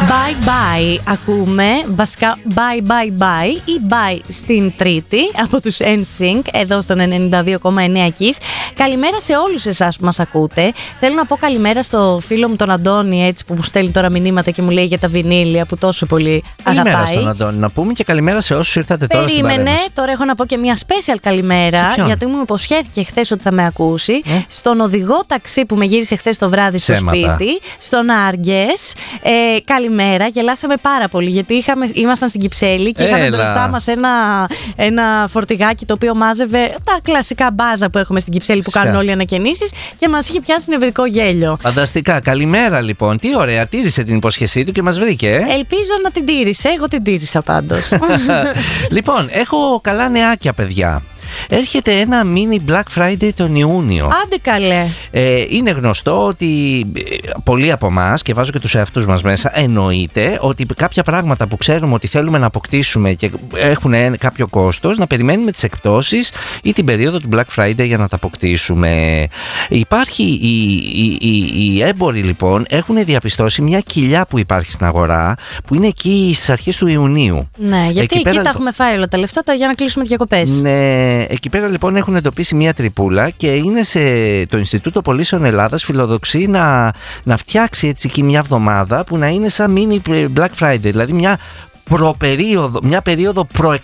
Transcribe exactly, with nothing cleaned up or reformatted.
Bye bye ακούμε, βασικά bye bye bye ή bye στην Τρίτη από τους εν σινκ εδώ στον ενενήντα δύο κόμμα εννέα Kiss. Καλημέρα σε όλους εσάς που μας ακούτε. Θέλω να πω καλημέρα στο φίλο μου τον Αντώνη, έτσι, που μου στέλνει τώρα μηνύματα και μου λέει για τα βινίλια που τόσο πολύ αγαπάει. Καλημέρα στον Αντώνη να πούμε και καλημέρα σε όσους ήρθατε τώρα στην παρέμβαση. Περίμενε, τώρα έχω να πω και μια special καλημέρα, γιατί μου υποσχέθηκε χθες ότι θα με ακούσει. Ε? Στον οδηγό ταξί που με γύρισε χθες το βράδυ στο Ψέματα. σπίτι, στον Άργες. Ε, καλημέρα, γελάσαμε πάρα πολύ γιατί είχαμε, ήμασταν στην Κυψέλη και είχαμε Έλα. μπροστά μας ένα, ένα φορτηγάκι το οποίο μάζευε τα κλασικά μπάζα που έχουμε στην Κυψέλη που Σκα. κάνουν όλοι οι ανακαινήσεις και μας είχε πιάσει νευρικό γέλιο. Φανταστικά. Καλημέρα λοιπόν. Τι ωραία, τήρησε την υπόσχεσή του και μας βρήκε. Ε? Ελπίζω να την τήρησε, εγώ την τήρησα πάντως. Λοιπόν, έχω καλά νεάκια, παιδιά. Έρχεται ένα mini Black Friday τον Ιούνιο. Άντε καλέ. Ε, είναι γνωστό ότι ε, πολλοί από εμάς, και βάζω και τους εαυτούς μας μέσα, εννοείται ότι κάποια πράγματα που ξέρουμε ότι θέλουμε να αποκτήσουμε και έχουν ε, κάποιο κόστος, να περιμένουμε τις εκπτώσεις ή την περίοδο του Black Friday για να τα αποκτήσουμε. Υπάρχει, οι, οι, οι, οι έμποροι λοιπόν έχουν διαπιστώσει μια κοιλιά που υπάρχει στην αγορά, που είναι εκεί στις αρχές του Ιουνίου. Ναι, γιατί εκεί, εκεί πέρα, τα έχουμε φάει όλα τα λεφτά για να κλείσουμε διακοπές. Ναι. Εκεί πέρα λοιπόν έχουν εντοπίσει μια τρυπούλα και είναι σε το Ινστιτούτο Πωλήσεων Ελλάδας φιλοδοξεί να, να φτιάξει έτσι και μια εβδομάδα που να είναι σαν mini Black Friday, δηλαδή μια προπερίοδο, μια περίοδο προεκ